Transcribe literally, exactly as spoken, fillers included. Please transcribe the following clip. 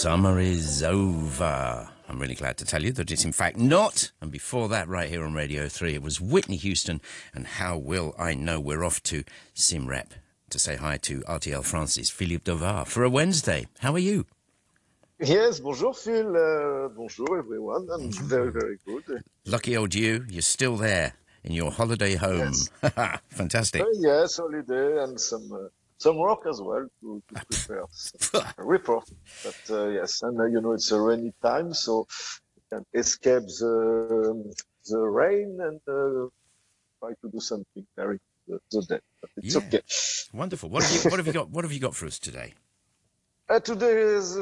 Summer is over. I'm really glad to tell you that it's in fact not. And before that, right here on Radio three, it was Whitney Houston and How Will I Know. We're off to Simrep to say hi to R T L France's Philippe Dovar for a Wednesday. How are you? Yes, bonjour Phil, uh, bonjour everyone, I'm Bonjour. very, very good. Lucky old you, you're still there in your holiday home. Yes, Fantastic. uh, yes, holiday and some uh, some work as well to, to prepare some report. But uh, yes, and uh, you know it's a rainy time, so you can escape the the rain and uh, try to do something very the, the day. But it's Yeah, okay. wonderful. What have you what have you got what have you got for us today? Uh, today is